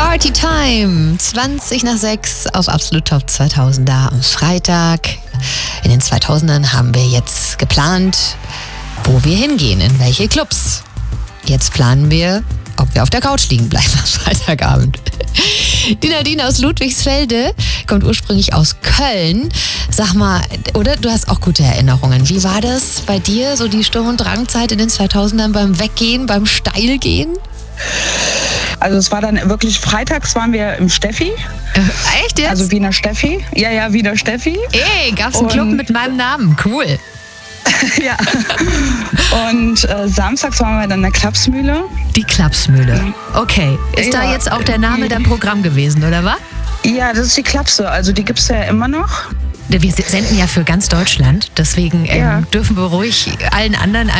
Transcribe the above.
Party Time, 20 nach 6 auf Absolut Top 2000er am Freitag. In den 2000ern haben wir jetzt geplant, wo wir hingehen, in welche Clubs. Jetzt planen wir, ob wir auf der Couch liegen bleiben am Freitagabend. Die Nadine aus Ludwigsfelde kommt ursprünglich aus Köln. Sag mal, oder? Du hast auch gute Erinnerungen. Wie war das bei dir, so die Sturm- und Drangzeit in den 2000ern beim Weggehen, beim Steilgehen? Also es war dann wirklich, freitags waren wir im Steffi. Echt jetzt? Also Wiener Steffi. Ja, Wiener Steffi. Ey, gab's einen Club mit meinem Namen? Cool. Ja. Und samstags waren wir dann in der Klapsmühle. Die Klapsmühle. Okay. Ist da jetzt auch der Name dein Programm gewesen, oder was? Ja, das ist die Klapse. Also die gibt's ja immer noch. Wir senden ja für ganz Deutschland, deswegen dürfen wir ruhig allen anderen